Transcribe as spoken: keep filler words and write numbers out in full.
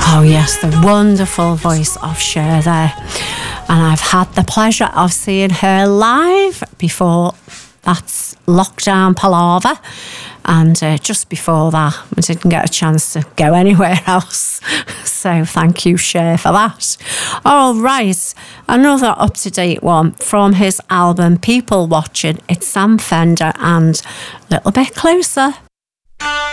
Oh yes, the wonderful voice of Cher there. And I've had the pleasure of seeing her live before that's lockdown palaver. And uh, just before that, I didn't get a chance to go anywhere else. So thank you, Cher, for that. All right, another up-to-date one from his album People Watching. It's Sam Fender and Little Bit Closer.